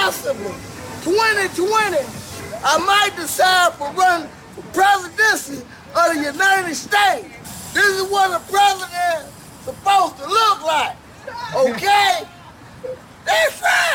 possibly 2020, I might decide to run for presidency of the United States. This is what a president is supposed to look like, okay?